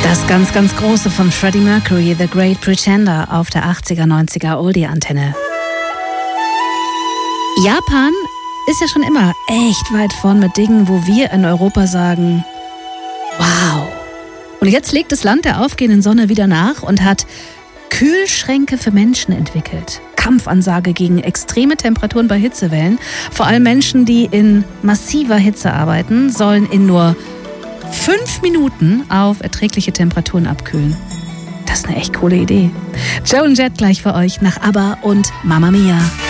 Das ganz, ganz Große von Freddie Mercury, The Great Pretender, auf der 80er, 90er Oldie-Antenne. Japan ist ja schon immer echt weit vorn mit Dingen, wo wir in Europa sagen, wow. Und jetzt legt das Land der aufgehenden Sonne wieder nach und hat Kühlschränke für Menschen entwickelt. Kampfansage gegen extreme Temperaturen bei Hitzewellen. Vor allem Menschen, die in massiver Hitze arbeiten, sollen in nur 5 Minuten auf erträgliche Temperaturen abkühlen. Das ist eine echt coole Idee. Joan Jett gleich für euch nach ABBA und Mamma Mia.